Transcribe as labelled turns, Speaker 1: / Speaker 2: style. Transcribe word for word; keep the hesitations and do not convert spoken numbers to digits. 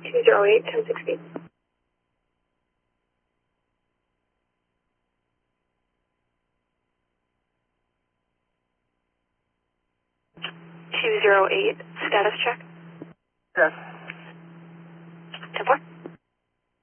Speaker 1: two zero eight, ten sixty. two zero eight, status check.
Speaker 2: Yes.
Speaker 1: ten four.